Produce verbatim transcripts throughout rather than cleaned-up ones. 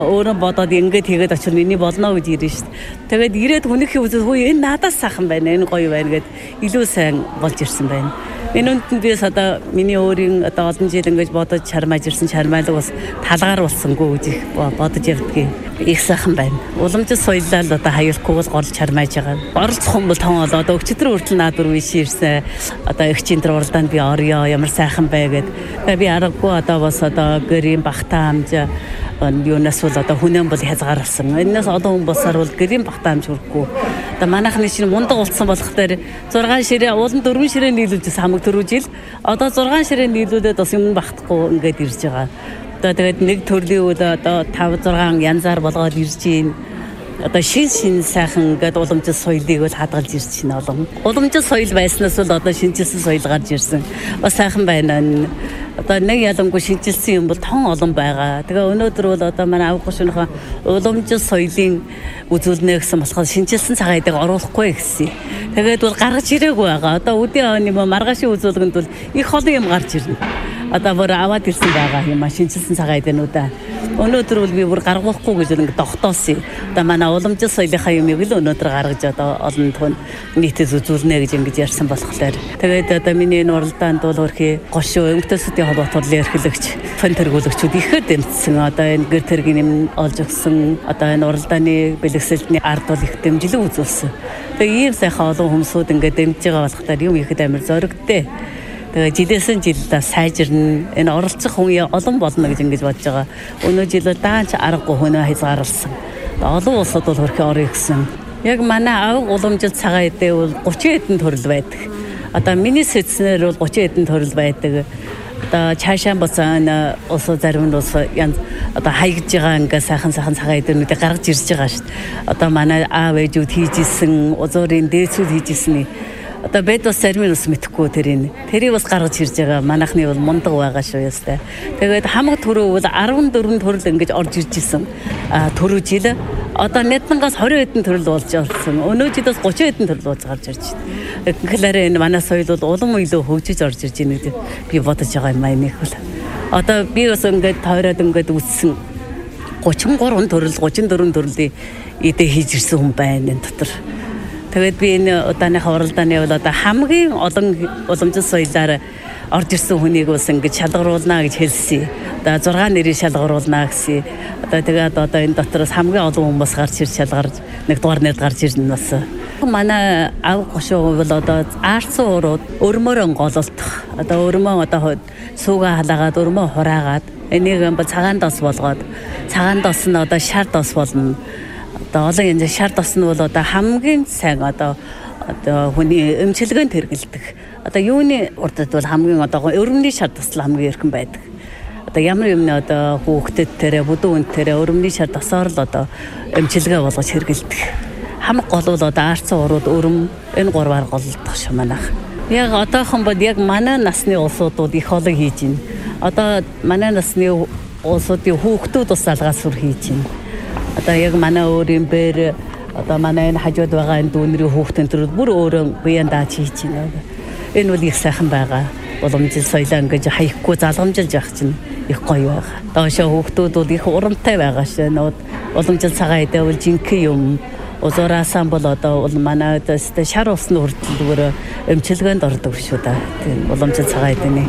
Өөрөө бодоод ингээд хийгээд очив миний болно гэж ирнэ шүү дээ. Тэгээд ирээд хүнийхээ үзэл хөө энэ надаас сайхан байна, энэ гоё байна гэд илүү сайн болж ирсэн байна. Энэ үнэнд би одоо миний өөрийн одоо олон жил ингэж бодож чармааж ирсэн чармайлаг бас талгаар болсонгүй гэж бодож явдгийг их сайхан байна. Уламжлал соёлоо л одоо хаюулахгүйгээр горлж чармааж байгаа. Оролцох юм бол тон олоод өчигдөр хүртэл наад руу иш ирсэн. Одоо их чинтэр уралдаанд би орё, ямар сайхан бай гэд. Тэгээд би аргагүй одоо бас одоо гэрийн багтаа хамж юунаас бол одоо хүнэн бол хязгаарласан. Энэс олон хүн босаар бол гэрийн багтаа хамж хүрхгүй. Одоо манайхны чинь мундаг улсан болох дээр зургаан ширээ уулан дөрвөн ширээ нийлүүлжсэн хамаг түрүү жил. Одоо зургаан ширээ нийлүүлээд бас юм багтахгүй ингээд ирж байгаа. Одоо тэгээд нэг төрлийн үл одоо тав зургаан янзаар болгоод ирж гин. Одоо шин шин сайхан ингээд уламжлал соёлыг бол хадгалж ирж байна олон. Уламжлал соёл байснаас бол одоо шинжилсэн соёл гарч ирсэн. Бас сайхан байна. Одоо нэг ялангуй шинжилсэн юм бол тон олон байгаа. Тэгээ өнөөдөр бол одоо манай авах гушууныхаа уламжлал соёлын үзүүлнэ гэсэн болохоор шинжилсэн цагаадыг оруулахгүй гэсэн. Тэгээд бол гаргаж ирээгүй байгаа. Одоо үдийн юм маргаашийн үзүүлгэнд бол их олон юм гарч ирнэ. Одоо бүр аваад ирсэн байгаа юм а шинжилсэн цагаадынуудаа. Өнөөдөр бол би бүр гаргуулахгүй гэж ингэ тогтоосон. Одоо манай уламжлал соёлынхаа юмыг л өнөөдөр гаргаж одоо олон түн нийтэд үзүүлнэ гэж ингэж ярьсан болохоор. Тэгээд одоо миний энэ уралдаанд бол хөрхи гошуу эмгтээсүүдийн холбоо турлын эрхлэгч, фон тэргүүлэгчүүд ихэд дэмжсэн. Одоо энэ гэр тэргийн юм олж өгсөн. Одоо энэ уралдааны бэлгэсэлтний ард бол их дэмжлэг үзүүлсэн. Тэгээ ийм сайхан олон хүмүүсүүд ингэ дэмжиж байгаа болохоор юм ихэд амар зоригтой. Тэгээ жилээсэн жилдээ сайжирна. Энэ оролцох хүн олон болно гэж ингэж бодож байгаа. Өнөө жилөө даанч аргагүй хүнээ хязгаарласан. Олон улсууд бол хөрхи орё гэсэн. Яг манай авга уламжлалт цагаан эдээ бол гучин хэдэн төрөл байдаг. Одоо миний сэдснэр бол гучин хэдэн төрөл байдаг. Одоо цаашаа боцон улсууд зарим нь улс янз одоо хаягж байгаа ингээ сайхан сайхан цагаан эдэрнүүдийг гаргаж ирж байгаа шүү дээ. Одоо манай аав ээжүүд хийж исэн, узуурын дээдсүүд хийж исэний одоо бед бас зарим нь бас мэдэхгүй тэрийг. Тэрийг бас гаргаж ирж байгаа. Манайхны бол мундаг байгаа шүү ястай. Тэгээд хамаг төрөө бол арван дөрвөн төрөл ингэж орж ирж исэн. А төрөө жил одоо нэднангаас хорин хэдэн төрөл болж орсон. Өнөө жилээс гучин хэдэн төрөл болж гарч ирж байна. Тэгэхээр энэ манай соёл бол улам илүү хөгжиж орж ирж байна гэдэг би бодож байгаа юм аа нэг бол. Одоо би бас ингэж тойроод ингэж үссэн гучин гурван төрөл, гучин дөрвөн төрлийн идэ хийж ирсэн хүн байна энэ дотор. Тэгээд би энэ удааныхаа уралдааны бол одоо хамгийн олон уламжлал соёлоор орж ирсэн хүнийг бас ингэж шалгаруулна гэж хэлсэн. Одоо зургаан нэрийг шалгаруулна гэсэн. Одоо тэгээд одоо энэ дотроос хамгийн олон хүмүүс гарч ирж шалгарж нэг дугаар нэрд гарч ирнэ бас. Манай ав гошуу бол одоо аарцсан урууд өрмөөрөө гололдох. Одоо өрмөө одоо сүүгээ халаагаад өрмөө хураагаад энийг бол цагаан дос болгоод цагаан дос нь одоо шар дос болно. Одоо олон янз шар дос нь бол одоо хамгийн сайн одоо одоо хүний эмчилгээнд хэрэгэлдэг. Одоо юуны урдад бол хамгийн одоо өрөмний шар дос л хамгийн эрхэм байдаг. Одоо ямар юмны одоо хүүхдэд тэрэ бүдүүн тэрэ өрөмний шар досоор л одоо эмчилгээ болгож хэрэгэлдэг. Хамаг гол бол одоо аарцсан урууд өрөм энэ гурваар голдох шүү манайх. Яг одоохон бол яг манай насны улсуудууд их олон хийж байна. Одоо манай насны улсуудын хүүхдүүд бас алгаас сүр хийж байна. Одоо яг манай өөрийн бэр одоо манай энэ хажууд байгаа энэ дүүнэрийн хүүхдэн төр бүр өөрөө биеэн дааж хийж байна. Энэ бол их сайхан байгаа. Уламжлал соёлоо ингэж хаяхгүй залгамжилж явах чинь их гоё байгаа. Доошоо хүүхдүүд бол их урамтай байгаа шээ. Уламжлал цагаан эдээ бол жинхэнэ юм. Узуураасан бол одоо манай дэстэй шар усны хүртэл зүгээр эмчилгээнд ордог шүү дээ. Тийм уламжлал цагаан эдэний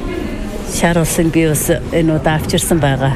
шар усын би бас энэ удаа авчирсан байгаа.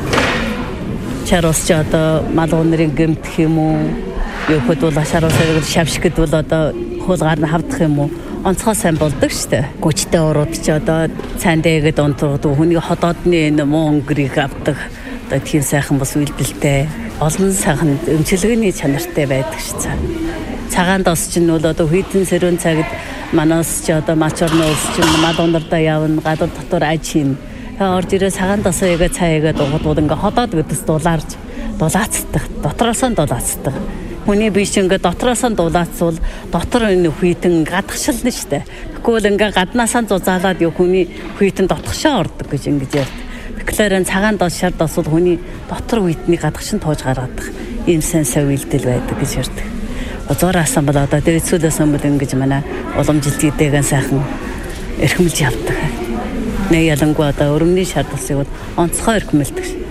Шар ус ч одоо малгуунарын гэмтэх юм уу? Юухэд бол шар усыг шавшигд бол одоо хуулгаар нь хавдах юм уу? Онцгой сайн болдог шүү дээ. Гүчтэй урууд ч одоо цаан дээгэд онцгой хүний ходоодны энэ муу өнгөрийг авдаг. Одоо тийм сайхан бас үйлдэлтэй. Олон сайхан эмчилгээний чанартай байдаг шүү. Цагаан дос ч нь бол одоо хүйдэн сэрүүн цагт манаас ч одоо мачорны ус ч мал ундраа явна, гадар дотор аж хийн. Орж ирээ цагаан досоо яга цаагаа дугууд ингээ ходоод гэдээс дулаарж дулаацдаг. Дотроос нь дулаацдаг. Хүний биш ингээ дотроос нь дулаацвал дотор энэ хүйтэн гадагшилна штэ. Тэгвэл ингээ гаднаасаа зузаалаад юу хүний хүйтэн дотгошоо ордог гэж ингэж ярьд. Тэгэхээр цагаан дос шар дос бол хүний дотор хүйтний гадагшин тоож гаргадаг. Ийм сайн сайн үйлдэл байдаг гэж ярьдаг. Озоораасан бол одоо дээдсүүдээс юм бол ингэж манай уламжлалт идээгэн сайхан эрхэмлж явдаг. Нэг ялангуяа одоо өрөмний шар досыг бол онцгой эрхэмлдэг.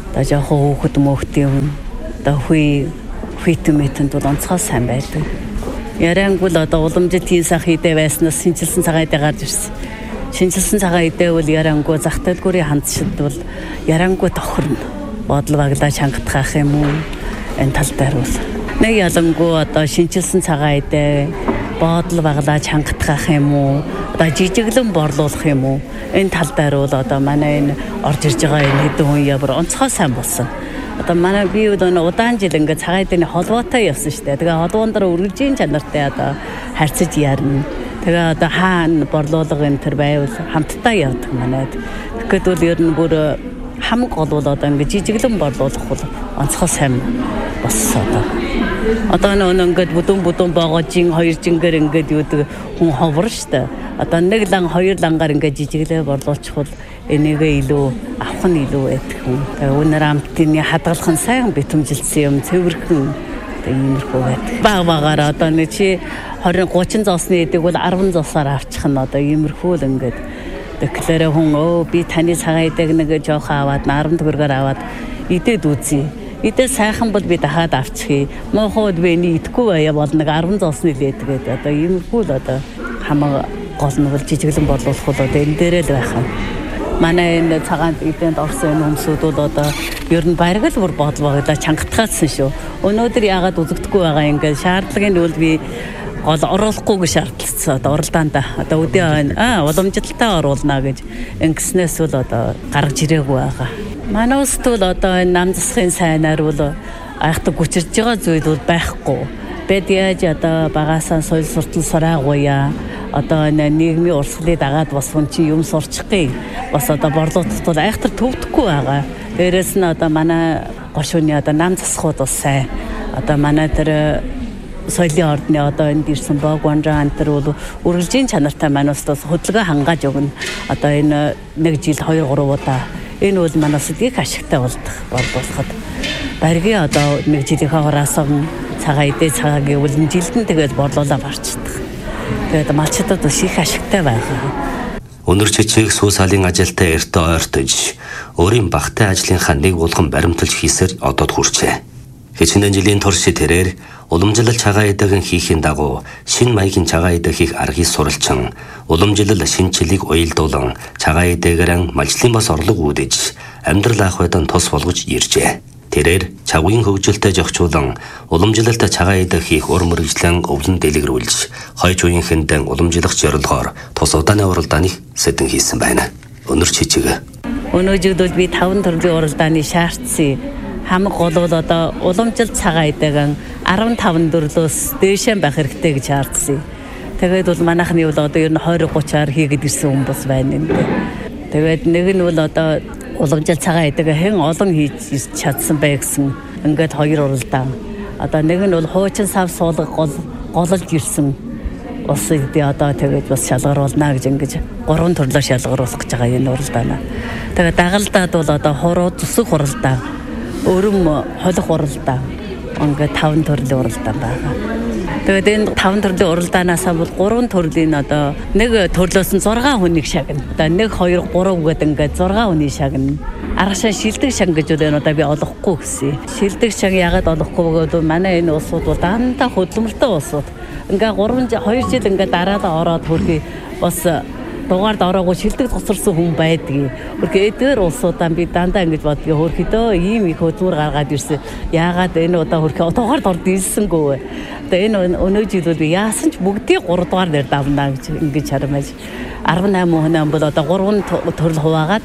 Одоо жоохон хөөхд мөхтийн одоо хүй хүйтэмэтэнд бол онцгой сайн байдаг. Ярангуул одоо уламжид тийм сайхан идэ байснаас шинжилсэн цагаан идэ гарч ирсэн. Шинжилсэн цагаан идэ бол ярангуй зах дэлгүүрийн хандшид бол ярангуй тохирно. Бодол баглаа чангатгах юм уу? Энэ тал дээр бол нэг ялангуй одоо шинжилсэн цагаан идэ бодол баглаа чангатгах юм уу? Одоо жижиглэн борлуулах юм уу? Энэ тал дээр бол одоо манай энэ орж ирж байгаа энэ хэдэн хүн явар онцгой сайн болсон. Одоо манай би одоо удаан жил ингээд цагаан идэний холбоотой явсан шүү дээ. Тэгээ холбоон дээр үргэлжийн чанартай одоо харьцаж ярина. Тэгээ одоо хаана борлуулга энэ төр байвал хамтдаа явдаг манайд. Тэгэхэд бол ер нь бүр хамаг гол бол одоо ингээд жижиглэн борлуулах бол онцгой сайн болсон одоо. Одоо нөө ингээд бүдүүн бүдүүн боогожин хоёр жингээр ингээд юудаг хүн ховор шүү дээ. Одоо нэг лан хоёр лангаар ингээд жижиглээ борлуулчих бол энийгээ илүү авах нь илүү байдаг хүн. Тэгээ өнөр амтны хадгалах нь сайн битэмжилсэн юм цэвэрхэн иймэрхүү байдаг. Баг багаар одоо нэг чи двадцать тридцать зоосны эдэг бол десять зоосоор авчих нь одоо иймэрхүү л ингээд тэгэхээр хүн өө би таны цагаан эдэг нэг жоох аваад десять төгрөгөөр аваад идээд үзье. Идээ сайхан бол би дахиад авчихъя. Мохоод би энийг идэхгүй байя бол нэг десять зоосны л эдгээд одоо иймэрхүү л одоо хамаг гол нь бол жижиглэн борлуулах бол одоо энэ дээрээ л байх юм. Манай энэ цагаан эдэнд орсон хүмүүсүүд бол одоо ер нь бараг л бүр бодол баглаа чангатгаадсан шүү. Өнөөдөр яагаад үзэгдэхгүй байгаа юм ингээд шаардлагын үл би гол оруулахгүйг шаардлагацсан одоо уралдаанда одоо өдөө аа уламжлалтаа оруулна гэж ингэснээс бол одоо гаргаж ирээгүй байгаа. Манай улсд бол одоо энэ нам засгийн сайнаар бол айхтар гүчирж байгаа зүйл бол байхгүй. Бид яаж одоо багасаа соёл суртал сураагуя одоо нийгмийн урсгалыг дагаад бас хүн чинь юм сурчихъя. Бас одоо борлуулалт бол айхтар төвдөхгүй байгаа. Дээрээс нь одоо манай гошууны одоо нам засгууд бас сайн. Одоо манай тэр соёлын ордны одоо энд ирсэн бог ванжаа антер бол үргэлжийн чанартай манайс бас хөдөлгөөн хангааж өгнө. Одоо энэ нэг жил хоёр гурав удаа энэ бол манайс их ашигтай болдог борлуулахад. Баргийн одоо нэг жилийнхээ хоороос цагаан идэ цагаагийн үлэн жилдэн тэгээд борлуулаад барчдаг. Тэгээд малчдад бас их ашигтай байгаа. Өнөр чичиг сүүсаалын ажилтай эртөө ойртож өөрийн багтай ажлынхаа нэг булган баримталж хийсээр одод хүрчээ. Хэчнээн жилийн турш тэрээр уламжлал цагаан идэгийн хийхийн дагуу шин маягийн цагаан идэ хийх аргыг суралцсан уламжлал шинчилийг уялдуулан цагаан идээгэрэн малжлын бас орлого үүдэж амьдрал ах байдан тус болгож иржээ. Тэрээр чагуун хөгжилтэй зохицуулан уламжлалтай цагаан идэ хийх ур мөрөглөн өвлөн дэлгэрүүлж хойч үеийнхэндээ уламжлах зорилгоор тус удааны уралдааныг сэдэн хийсэн байна. Өнөр чичиг. Өнөөдөр би таван төрлийн уралдааны шаардсан хамаг гол бол одоо уламжлалт цагаан идээгэн десять төрлөөс дээшээ байх хэрэгтэй гэж шаардсан. Тэгээд бол манайхны бол одоо ер нь двадцать тридцаар хийгээд ирсэн хүн бас байна юм дээ. Тэгээд нэг нь бол одоо уламжлалт цагаан идээг хэн олон хийж чадсан бай гэсэн ингээд хоёр уралдаан. Одоо нэг нь бол хуучин сав суулга гол гололж ирсэн ус идэ одоо тэгээд бас шалгаруулна гэж ингэж гурван төрлөөр шалгаруулах гэж байгаа энэ уралдаанаа. Тэгээд дагалдаад бол одоо хуруу зүсэх уралдаан, өрөм холих уралдаан, ингээд таван төрлийн уралдаан байгаа. Тэгээд энэ таван төрлийн уралдаанаас бол гурван төрлийн одоо нэг төрлөөс нь зургаан хүнийг шагна. Одоо нэг хоёр гурав гэдэг ингээд зургаан хүнийг шагна. Аргашаа шилдэг шаг гэж үл энэ одоо би олохгүй гэсэн. Шилдэг шаг ягаад олохгүй гэвэл манай энэ улсууд бол дандаа хөдөлмөртэй улсууд. Ингээ гурван хоёр жил ингээ дараалал ороод хөрхий бас дугаард ороогүй шилдэг тусарсан хүн байдгийг. Хөрхий эдгээр улсуудаа би дандаа ингэж бодгийг хөрхийдөө ийм их хөдөлмөр гаргаад ирсэн. Яагаад энэ удаа хөрхий дугаард орд ирсэнгүй вэ? Одоо энэ өнөө жил бол би яасан ч бүгдийг гурав дугаар дээр давнаа гэж ингэж харамж. десять восемь хүн бол одоо гурван төрөл хуваагаад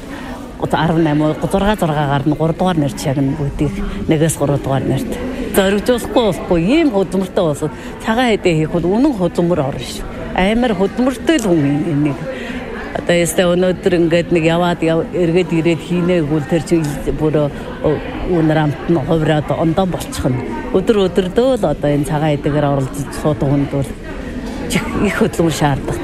десять восемь6 6-аар нь гурав дугаар нэр чагна бүгдийг нэгээс гурав дугаар нэрт. Зоригжуулахгүй болохгүй ийм хөдөлмөртэй болоод цагаан хэдэ хийх бол үнэн хөдөлмөр орно шүү. Амар хөдөлмөртэй л хүн энийг. Одоо ястаа өнөөдөр ингээд нэг яваад эргээд ирээд хийнээгүүл тэр чинь бүр үнэр амт нь хувраад ондоо болчихно. Өдөр өдөрдөө л одоо энэ цагаан хэдэгээр оролцож суудаг хүнд бол их хөдөлмөр шаарддаг.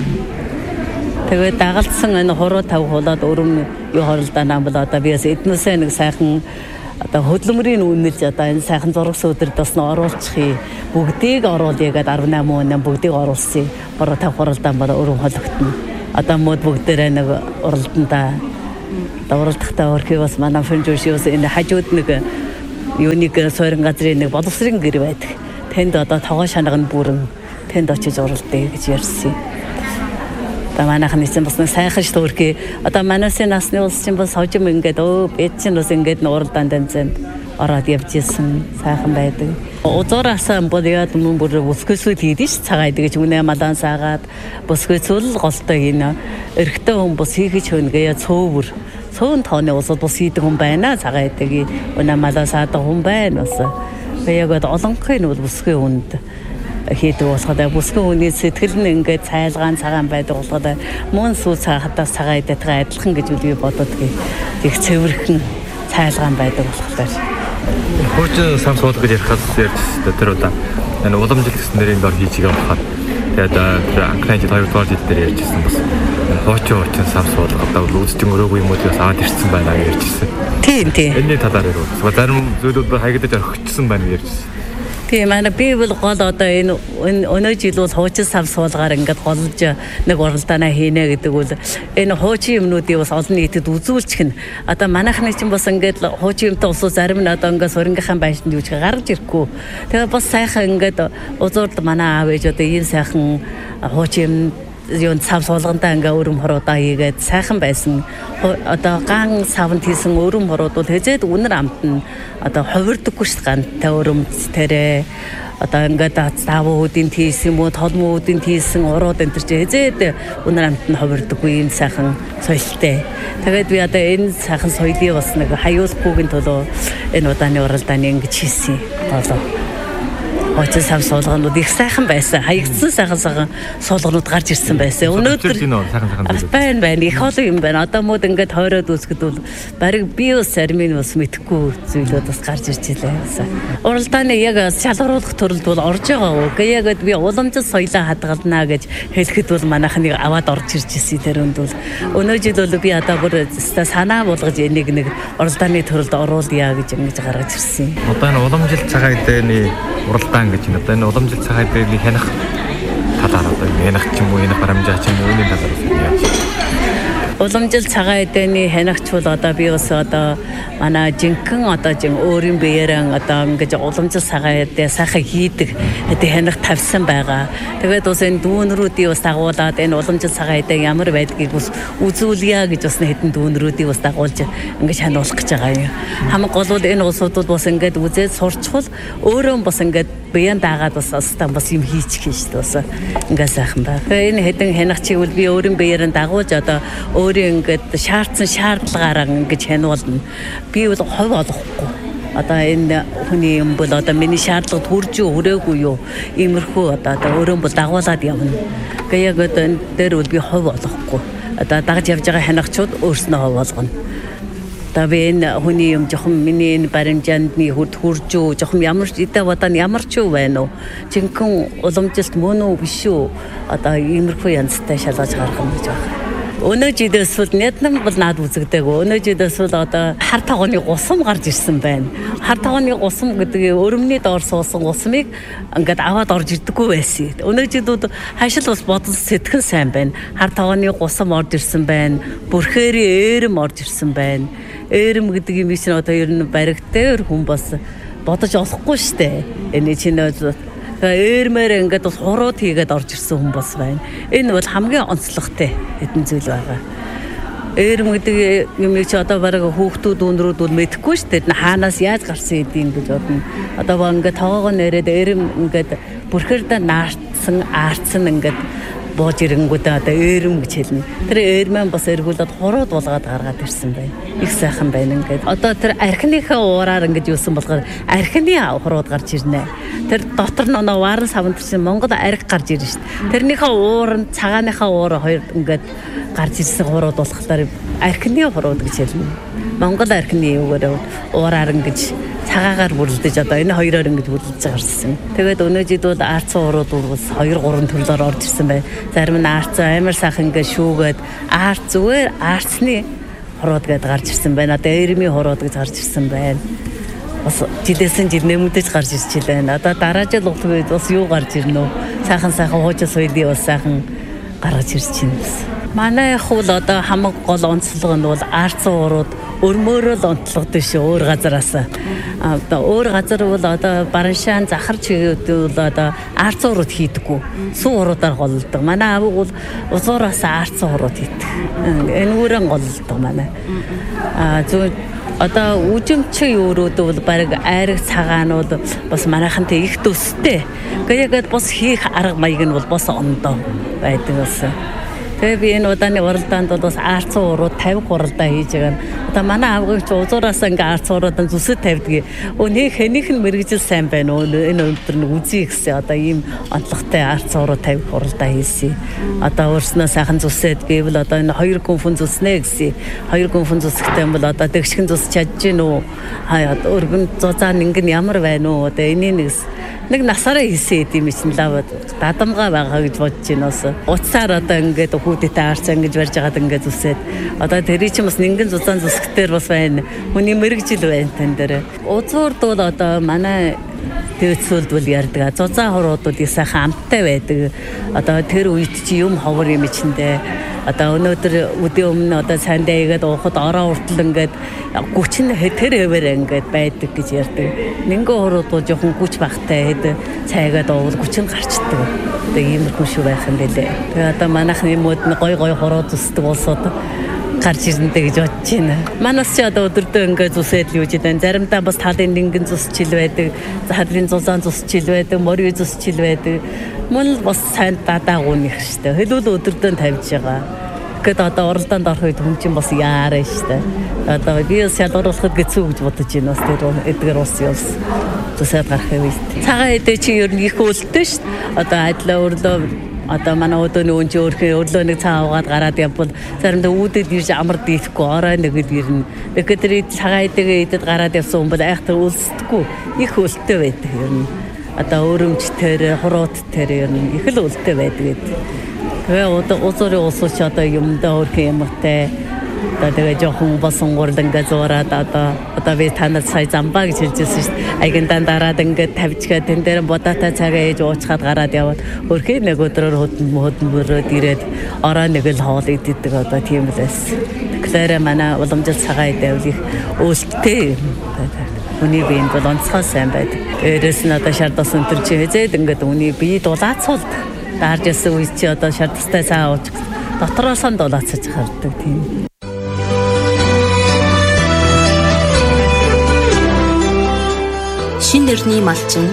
Тэгээд дагалдсан энэ хуруу тав хулаад өрөм юу хоролдоо нам бол одоо би бас эднээсээ нэг сайхан одоо хөдөлмөрийн үнэлж одоо энэ сайхан зураг сөөдрөд бас н оруулчихъя. Бүгдийг оруулъя гэдэг десять восемь бүгдийг оруулсан. Хуруу тав хуралдаан бол өрөм хологтно. Одоо мод бүгдээрээ нэг уралдаандаа Давралтахтаа өрхий бас манай фэнжүүш бас энэ хажууд нэг юуник сойрон газрын нэг боловсрын гэр байдаг. Тэнд одоо тогоо шанагын бүрэн тэнд очиж уралдъя гэж ярьсан. Одоо манайхан эцэн бас нэг сайхан шүү өрхий. Одоо манайсын насны улс чинь бас хожим ингээд өө бэд чинь бас ингээд уралдаан данцанд ороод явж исэн сайхан байдаг. Узуураасан бол яад мөн бүр бүсгөөсөө хийдэж цагаад гэж үнэ малан саагаад бүсгөөсөө л голтой энэ эрэгтэй хүн бус хийгэж хөнгээ цөөвөр цөөн тооны усад бус хийдэг хүн байна цагаад гээ үнэ малан саадаг хүн байна бас. Тэгээд олонхын бол бүсгүй хүнд хийдэг болохоо бүсгүй хүний сэтгэл нь ингээд цайлгаан цагаан байдаг болохоо мөн сүү цаахтаа цагаад байгаа адилхан гэж би бодод гээ. Их цэвэрхэн цайлгаан байдаг болохоор хуучин сан сууд гэж ярихаас ярьж тэр удаа энэ уламжлалт гэсэн нэрийн дор хийж байгаа болохоор тэгээд тэр анхны жил хоёр дугаар жил дээр ярьжсэн бас энэ хуучин хуучин сан сууд одоо үздэг өрөөгүй юм уу бас аваад ирсэн байна гэж ярьжсэн. Тийм тийм. Энэний талаар ярив. Зарим зүйлүүд хаягдаж орхигдсан байна гэж ярьжсэн. Тийм манай би бол гол одоо энэ өнөө жил бол хуучин сав суулгаар ингээд голж нэг уралдаанаа хийнэ гэдэг бол энэ хуучин юмнуудыг бас олон нийтэд үзүүлчих нь одоо манайхны чинь бас ингээд хуучин юмтай усуу зарим нь одоо ингээд сурингийнхаа байшинд юуч гарч ирэхгүй. Тэгээ бас сайхан ингээд узуурд манай аав ээж одоо ийм сайхан хуучин юм цав суулгандаа ингээ өрөм хоруудаа хийгээд сайхан байсан. Одоо ган савнд хийсэн өрөм хорууд бол хэзээд үнэр амтна одоо хувирдаггүй ш гантай өрөмц тэрэ одоо ингээ заавуудын тийс юм уу толмуудын тийсэн урууд энэ төр чи хэзээд үнэр амтна хувирдаггүй юм сайхан соёлтой. Тэгээд би одоо энэ сайхан соёлыг бас нэг хаяулахгүйгийн төлөө энэ удааны уралдааны ингэж хийсэн болоо. Хуучин сав суулганууд их сайхан байсан. Хаягдсан сайхан сайхан суулганууд гарч ирсэн байсан. Өнөөдөр байна байна. Их олон юм байна. Одоо мод ингээд хойроод үсгэд бол бариг би ус армин ус мэдхгүй зүйлүүд бас гарч ирж илээ. Уралдааны яг шалгаруулах төрөлд бол орж байгаа уу? Гэхдээ яг би уламжлал соёлоо хадгалнаа гэж хэлэхэд бол манайхныг аваад орж ирж ирсэн тэрөнд бол өнөө жил бол би одоо бүр санаа болгож энийг нэг уралдааны төрөлд оруулъя гэж ингэж гаргаж ирсэн. Одоо энэ уламжлал цагаан эдэний уралдаан гэж энэ одоо энэ уламжлалт цагаан эдний хянах талаар одоо хянах ч юм уу энэ барамжаа ч юм уу энэ талаар яаж уламжлалт цагаан эдэний хянагч бол одоо би бас одоо манай жинхэнэ одоо жин өөрийн биеэрэн одоо ингэж уламжлалт цагаан эдээ сайхан хийдэг эдээ хянах тавьсан байгаа. Тэгээд бас энэ дүүнрүүдийг бас дагуулад энэ уламжлалт цагаан эдээ ямар байдгийг бас үзүүлье гэж бас хэдэн дүүнрүүдийг бас дагуулж ингэж хянуулах гэж байгаа юм. Хамаг гол бол энэ улсууд бас ингэж үзээд сурчвал өөрөө бас ингэж биян дагаад бас остан бас юм хийчих юм шүү дээ бас ингээ сайхан байна. Тэгээ энэ хэдэн хянагчийг бол би өөрийн биеэрэн дагуулж одоо өөрийн ингээд шаардсан шаардлагаараа ингэж хянуулна. Би бол хов олохгүй. Одоо энэ хүний юм бол одоо миний шаардлагад хүрж үү хүрээгүй юу иймэрхүү одоо одоо өөрөө бол дагуулад явна. Тэгээ яг одоо энэ дээр бол би хов олохгүй. Одоо дагж явж байгаа хянагчууд өөрснөө хов олгоно. Таби энэ хүний юм жоохон миний энэ баримжаандны хүрд хүрж үү жоохон ямар ч идэ бодон ямар ч юу байна уу жинхэнэ уламжлалт мөн үү биш үү одоо иймэрхүү янзтай шалгаж гаргах юм гэж байна. Өнөө жидээс бол нэтнам бол наад үзэгдэг. Өнөө жидээс бол одоо хар тагооны гусам гарч ирсэн байна. Хар тагооны гусам гэдэг өрөмний доор суусан гусмыг ингээд аваад орж ирдэггүй байсан. Өнөө жидүүд хашил бас бодол сэтгэн сайн байна. Хар тагооны гусам орж ирсэн байна. Бүрхээрийн ээрэм орж ирсэн байна. Ээрэм гэдэг юм чинь одоо ер нь баригтээр хүн бас бодож олохгүй штэ. Энэ чинь ээрмээр ингээд бас хурууд хийгээд орж ирсэн хүн бас байна. Энэ бол хамгийн онцлогтой хэдэн зүйл байгаа. Ээрм гэдэг юм чи одоо бараг хүүхдүүд өндрүүд бол мэдэхгүй шүү дээ. Хаанаас яаж гарсан хэдийн гэж бодно. Одоо ба ингээд тоогоо нэрээд ээрм ингээд бүрхэрдээ наартсан, аартсан ингээд бууж ирэнгүүтээ одоо ээрм гэж хэлнэ. Тэр ээрмэн бас эргүүлээд хурууд болгоод гаргаад ирсэн байна. Их сайхан байна ингээд. Одоо тэр архиныхаа уураар ингээд юусан болохоор архины хурууд гарч ирнэ. Тэр дотор нь нөө варан савнд чинь Монгол арх гарч ирнэ шүү дээ. Тэрнийхээ уур нь цагааныхаа уур хоёр ингээд гарч ирсэн хурууд болохоор архины хурууд гэж хэлнэ. Монгол архины юугаар уураар ингэж цагаагаар бүрлдэж одоо энэ хоёроор ингэж бүрлдэж гарсан. Тэгээд өнөө жид бол арцсан урууд бас хоёр гурван төрлөөр орж ирсэн байна. Зарим нь арцсан амар сайхан ингэ шүүгээд арц зүгээр арцны хурууд гэдээ гарч ирсэн байна. Одоо эрмийн хурууд гэж гарч ирсэн байна. Бас жидээсэн жид нэмэгдэж гарч ирж байна. Одоо дараа жил улт үед бас юу гарч ирнэ үү? Сайхан сайхан хуучин соёлыг бас сайхан гаргаж ирж байна. Манай хул одоо хамаг гол онцлог нь бол арц урууд өрмөөрөө л онцлогдсон шүү өөр газараас. Одоо өөр газар бол одоо Бараншаан захар чигэд бол одоо арц урууд хийдэггүй. Сүү уруудаар голлдог. Манай аав бол узуураас арц урууд хийдэг. Энэ үрэн голлдог манай. А зөв одоо үжимчийн өрөөд бол баг айраг цагаанууд бас манайхантай их төстэй. Гэхдээ бас хийх арга маяг нь бол бас ондоо байдаг гэсэн. Тэгээ би энэ удааны уралдаанд бол бас арц урууд тавих уралдаа хийж байгаа. Одоо манай аавгч узуураас ингээ арц уруудан зүсэд тавьдаг. Өө хэнийх нь мэрэгжил сайн байна уу? Энэ өндөр нь үзье гэсэн. Одоо ийм онцлогтой арц уруу тавих уралдаа хийсэн. Одоо өөрснөө сайхан зүсээд би бол одоо энэ хоёр гүнфэн зүснэ гэсэн. Хоёр гүнфэн зүсэхтэй бол одоо дэгшгэн зүс чадж гин үү? Хаа өргөн зузаан ингэн ямар байна уу? Одоо энийг нэг насаараа хийсэн юм чинь лавад дадамгаа байгаа гэж бодож байна ус. Уцаар одоо ингээд хүүдэтэй арц ингэж барьж байгаад ингээд зүсээд одоо тэр чинь бас нэгэн зузаан зүсгтэр бас байна. Хүний мэрэгжил байна тань дээр. Узуурд бол одоо манай төвцөлд бол ярьдаг. Зузаан хуруудууд их сайхан амттай байдаг. Одоо тэр үед чи юм ховор юм чиндээ. Одоо өнөөдөр өдөө өмнө одоо сандаа игээд уухад ороо уртал ингээд гүч нь тэр хэвээр ингээд байдаг гэж ярьдаг. Нэнгэн хурууд бол жоохон гүч багтай хэд цайгаад уувал гүч нь гарчдаг. Одоо иймэрхүү шүү байх юм бэлээ. Тэгээ одоо манайхны мод нь гой гой хурууд зүсдэг болсод гарч ирнэ гэж бодож байна. Манайс ч одоо өдөртөө ингээд зүсээд л юуж байна. Заримдаа бас талын нингэн зүсчил байдаг. Захарын зузаан зүсчил байдаг, морь зүсчил байдаг. Мөн бас сайн дадаагүй нэх штэ. Хэлүүл өдөртөө тавьж байгаа. Гэт одоо оролдоонд орох үед хүн чинь бас яарэ штэ. Одоо би шалгаруулахад гэцүү гэж бодож байна. Бас тэр эдгээр ус явс. Зүсээд гарах үед. Цагаан эдээ чи ер нь их үлдэн штэ. Одоо айдлаа өрлөө одоо манай өдөөний өнч өөрхөө өрлөө нэг цаа аваад гараад явбал заримдаа үүдэд ирж амар дийхгүй орой нэгэд ирнэ. Тэгэхээр тэр цагаан эдэгээ идэд гараад явсан хүн бол айхтар үлсдэггүй. Их үлтэй байдаг ер нь. Одоо өрөмжтөр, хурууттэр ер нь их л үлтэй байдаг. Тэгээ одоо узуурын усууч одоо юмдаа өөрхөн юмтай. Одоо тэгээ жоохон басан гурд ингээ зуураад одоо одоо би танад сая замбаа гэж хэлжсэн шүү дээ. Айгандаа дараад ингээ тавьчихаа тэн дээр бодаатай цагаа ээж уучгаад гараад яваад өөрхөн нэг өдрөөр хөдөн хөдөн бөрөөд ирээд ороо нэг л хоол иддэг одоо тийм л байсан. Тэгэхээр манай уламжлалт цагаа идэв их өлттэй. Үний биенд бол онцгой сайн байдаг. Дээрээс нь одоо шардас өнтөр чи хэзээд ингээд үний бие дулаацуулд. Даарж ясан үе чи одоо шардастай цаа ууч дотроос нь дулаацаж хардаг тийм. Шин дэрний малчин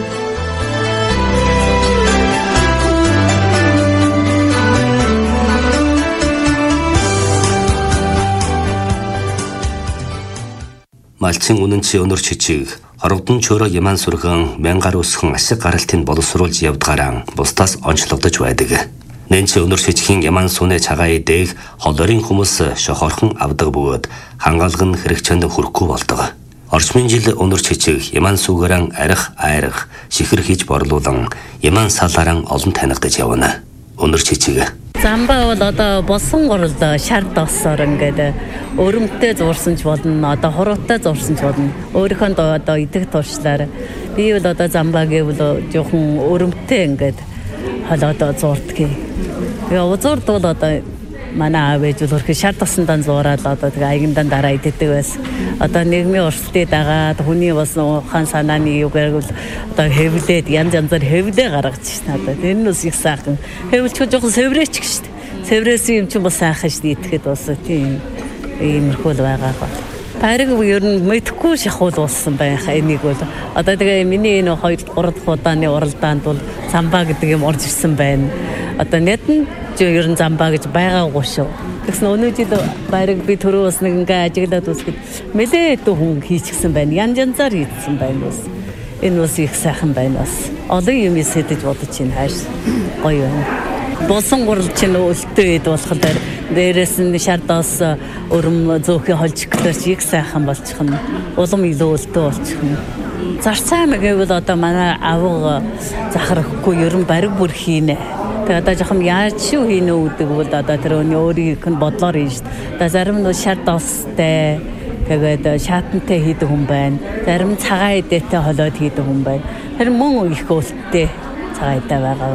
Малчин үнэнчи өнөр чичиг хорогдон чөөрө яман сүргэн мянгар өсгөн ашиг гаралтыг боловсруулж явдгаараа бусдаас онцлогдож байдаг. Нэнчи өнөр чичгийн яман сүнэ цагаа идээх холорын хүмүүс шохорхон авдаг бөгөөд хангаалга нь хэрэгцээнд хүрэхгүй болдог. Орчмын жил өнөр чичиг яман сүгэрэн арих айрах шихэр хийж борлуулан яман салаараа олон танигдаж явна. Өнөр чичиг замбаа бол одоо болсон гурал шар доосоор ингээд өрөмтэй зурсан ч болно, одоо хуруутай зурсан ч болно. Өөрийнхөө одоо идэх туршлаар би бол одоо замбаа гэвэл жоохон өрөмтэй ингээд холиодоо зурдаг. Тэгээ узурд бол одоо манай аав ээж бол хөрхи шар доосондоо зураад одоо тэгээ аягндан дараа иддэг байсан. Одоо нийгмийн урсгалыг дагаад хүний бас ухаан санааны юугаар бол одоо хэвлээд янз янзаар хэвлээ гаргаж шин одоо тэр нь бас их сайхан хэвлч жоохон сэврээч гэж шүү дээ. Сэврээсэн юм чинь бас сайхан шүү дээ идэхэд бас тийм иймэрхүү л байгаа гоо. Тариг ер нь мэдхгүй шахуул болсон байх энийг бол одоо тэгээ миний энэ хоёр гурав дахь удааны уралдаанд бол замбаа гэдэг юм орж ирсэн байна. Одоо нэт нь ер нь замбаа гэж байгаагүй шүү. Тэгсэн өнөө жил бариг би төрөө бас нэг ингээ ажиглаад үсгэд мэлээ дүү хүн хийчихсэн байна. Янз янзаар хийсэн байна бас. Энэ бас их сайхан байна бас. Олон юм сэдэж бодож чинь хааш гоё байна. Болсон гурал чинь өлтөө ид болох дээрээс нь шардаас өрөм зөөхий холж гэхлээр их сайхан болчих нь. Улам илүү өлтөө болчих нь. Зарцаа гэвэл одоо манай авга захарахгүй ер нь бариг бүр хийнэ. Тэгээ одоо жоохон яаж шүү хийнэ үүдэг бол одоо тэр өөрийнх нь бодлоор хийн шүү дээ. Одоо зарим нь шар доостай тэгээд шаатантай хийдэг хүн байна. Зарим цагаан эдээтэй холиод хийдэг хүн байна. Тэр мөн их өлттэй цагаан эдээ байгаа юм.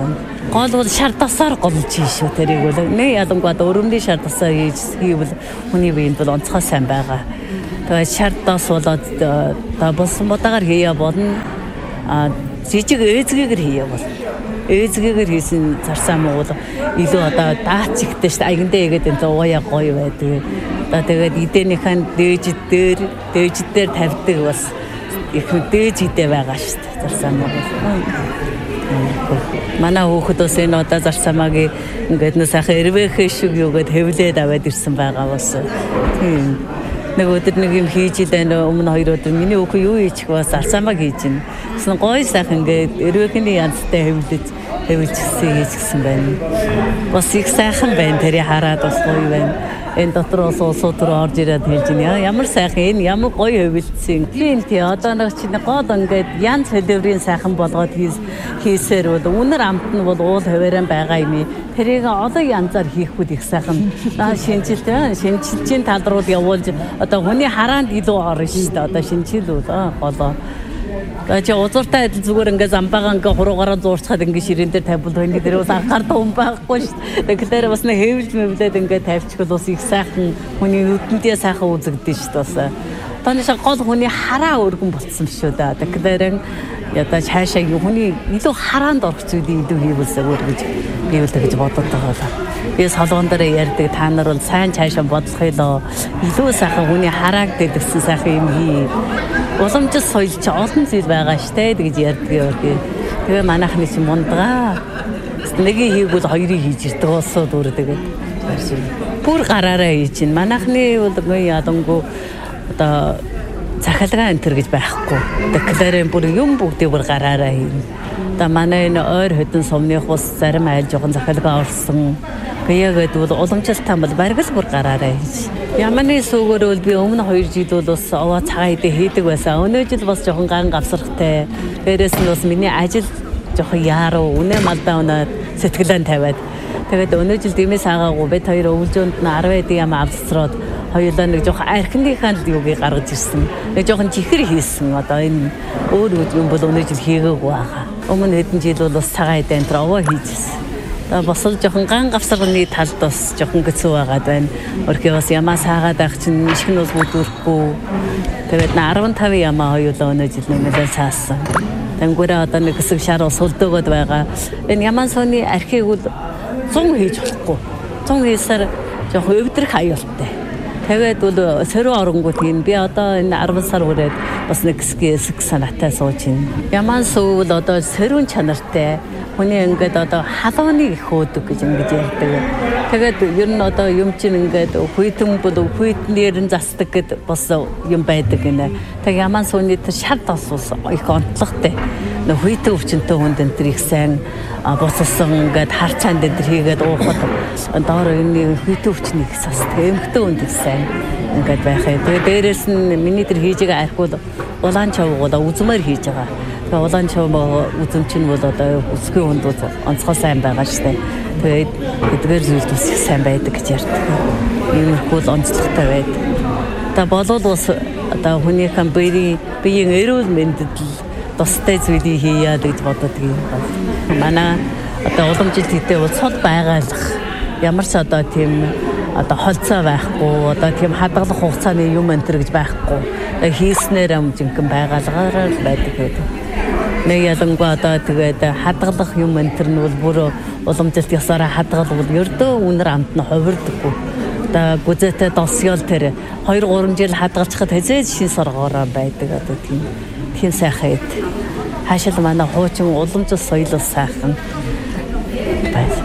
гол бол шар тасаар голж шүү тэрийг бол нэг ялангуяа өрөмний шар тасаа хийж хийвэл хүний биед бол онцгой сайн байгаа. Тэгээд шар тас болоод та болсон бодоогоор хийя болно. А жижиг ээзгээр хийя бол. Ээзгээр хийсэн зарсаа муу бол илүү одоо даач ихтэй шүү. Аягндаа игээд энэ ууя гоё байдаг. Одоо тэгээд эдэнийхэн дээж дээр дээж дээр тавьдаг бас их дээж идэ байгаа шүү. Зарсаа муу. Манай хүүхэд бас энэ одоо зарсамаагийн ингээд нэ сайхан эрвэхэ шиг юугээд хэвлээд аваад ирсэн байгаа бас. Тийм. Нэг өдөр нэг юм хийж идэх өмнө хоёр өдөр миний хүүхэн юу хийчих бас зарсамаг хийж гин. Гэсэн гоё сайхан ингээд эрвэхний янзтай хэвлэж хэвлжсэн хийчихсэн байна. Бас их сайхан байна. Тэрийг хараад бас гоё байна. Энэ дотроос улсууд руу орж ирээд хэлж байна. Ямар сайхан энэ ямар гоё хөвөлдсөн. Тийм тий одоо нэг чинь гол ингээд янз хэлбэрийн сайхан болгоод хийсээр бол үнэр амт нь бол уул хувааран байгаа юм. Тэрийг олон янзаар хийхүүд их сайхан. Наа шинжилтэй шинжилжийн тал руу явуулж одоо хүний хараанд илүү орно шүү дээ. Одоо шинжилүүд голоо. Гачи узуртай адил зүгээр ингээ замбаага ингээ хуруугаараа зуурчхад ингээ ширээн дээр тавьбал энэ дээр бас анхаар том байхгүй шүү дээ. Тэгэхээр бас нэг хэвлж мэвлээд ингээ тавьчихвал бас их сайхан хүний нүдэндээ сайхан үзэгдэн шүү дээ бас. Танайшаа гол хүний хараа өргөн болцсон шүү дээ. Тэгэхээр ядаа цаашаа хүний илүү хараанд орох зүйлийг илүү хийвэлсээ өөр гэж би бол тэгж бодод байгаа. Би солгон дээр ярьдаг та нар бол сайн цаашаа бодлох ёлоо. Илүү сайхан хүний харааг дэдгсэн сайхан юм хий. Уламжлал соёл чи олон зүйл байгаа штэ гэж ярьдаг юм. Тэгээ манайхны чи мундгаа. Нэгийг хийгвэл хоёрыг хийж ирдэг болсоо дүүрдэг. Бүр гараараа хийж чинь. Манайхны бол ядангу одоо захалгаа энтер гэж байхгүй. Тэгэхээр бүр юм бүгдийг бүр гараараа хийн. Одоо манай энэ ойр хөдөн сумных ус зарим айл жоохон захалгаа орсон. Гэягээд бол уламжлалтай бол бараг л бүр гараараа хийж. Яманы сүүгээр бол би өмнө хоёр жил бол бас овоо цагаан идэ хийдэг байсан. Өнөө жил бас жоохон ган гавсрахтай. Дээрээс нь бас миний ажил жоохон яаруу үнэ малдаа өнөө сэтгэлэн тавиад. Тэгээд өнөө жил дэмээс агаагүй бит хоёр өвлжөөнд нь арав эд юм авцраад хоёулаа нэг жоохон архиныхаа л юугийг гаргаж ирсэн. Нэг жоохон чихэр хийсэн. Одоо энэ өөр юм бол өнөө жил хийгээгүй байгаа. Өмнө хэдэн жил бол бас цагаан идэ энэ овоо хийжсэн. Босол жоохон ган гавсрагны талд бас жоохон хэцүү байгаад байна. Өөрхий бас ямаа саагаад байх чинь ишгэн бас бүдүүрхгүй. Тэгээд арван таван ямаа хоёулаа өнөө жил нэмэлээ цаасан. Тэнгүүрээ одоо нэг хэсэг шар ус хөлдөөгд байгаа. Энэ ямаан сууны архийг бол зун хийж болохгүй. Зун хийсээр жоохон өвдрөх аюултай. Тэгээд бол сөрөө оронгууд юм. Би одоо энэ арван сар үрээд бас нэг хэсэг санаатай сууж байна. Ямаан суу бол одоо сөрүүн чанартай. Хүний ингээд одоо халууны их өөдөг гэж ингэж ярьдаг. Тэгээд ер нь одоо юм чинь ингээд хүйтэн бол хүйтнээр нь засдаг гэд бас юм байдаг гинэ. Тэг ямаан сууны тэр шар тос их онцлогтой. Нэ хүйтэн өвчнөд хүнд энэ төр их сайн буцалсан ингээд хар цаанд энэ төр хийгээд уухад доор энэ хүйтэн өвчнийг сасдаг. Эмхтэн хүнд их сайн ингээд байхаа. Тэгээд дээрээс нь миний тэр хийж байгаа архиуд улаан чавгууд үзмээр хийж байгаа. Улаан чав үзэмч нь бол одоо өсгөө хүнд онцгой сайн байгаа штэ. Тэгээд эдгээр зүйлд бас их сайн байдаг гэж ярьдаг. Иймэрхүү л онцлогтой байдаг. Та болол бас одоо хүнийхэн биеийн биеийн эрүүл мэндэд л тустай зүйлийг хийя гэж боддог юм байна. Манай одоо уламжлалт хийдэг бол цол байгаалах. Ямар ч одоо тийм одоо холцоо байхгүй, одоо тийм хадгалах хугацааны юм энэ төр гэж байхгүй. Хийснээр юм жинхэнэ байгаалгаар байдаг гэдэг. Нэг ялангуяа одоо тэгээд хадгалах юм энэ төр нь бол бүр уламжлалт ёсоор хадгалвал ердөө үнэр амт нь хувирдаггүй. Одоо гүзэтэй досёл тэр хоёр гурван жил хадгалчихад хэзээ шин соргоороо байдаг одоо тийм тийм сайхан эд. Хаашаал манай хуучин уламжлалт соёл сайхан байна.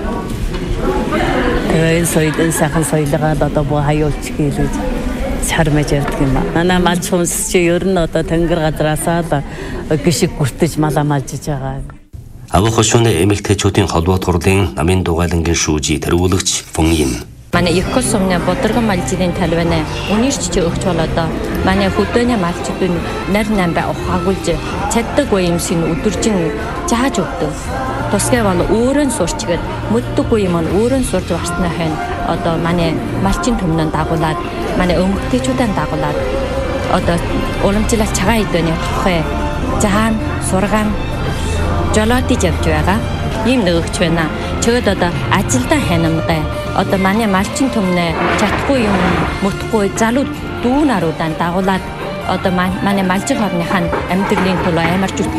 Тэгээд соёл энэ сайхан соёлоо одоо боо хаяулч хийлгэж чармэж явдаг юм байна. Манай малч хүнс чи ер нь одоо тэнгэр газраасаа л гişиг гүртэж малаа малжиж байгаа. Авах хошууны эмэгтэйчүүдийн холбоот хурлын намын дугайлангийн шүүжий тэргүүлэгч Фон Ин. Манай Иркөл сумны Бодрогон малжийн талбайны үнэрч чи өгч болоод манай хөдөөний малчдын нар намбай ухаагуулж чаддаг уймсын өдөржин зааж өгдөг. Тусгай бол өөрөө сурчгээд мэддэггүй юм нь өөрөө сурж барснаа хэн одоо манай малчин төмнөн дагуулад манай өмгтэйчүүдэн дагуулад одоо уламжлалт цагаан идэвхтэй тухай заан сургаан жолоодж явж байгаа. ийм нэг өгч байна. Чөгөөд одоо ажилдаа хянамгай. Одоо манай малчин түмнээ чадахгүй юм мөтхгүй залуу дүү наруудаа дагуулад одоо манай малчин орныхаа амьдралын төлөө амар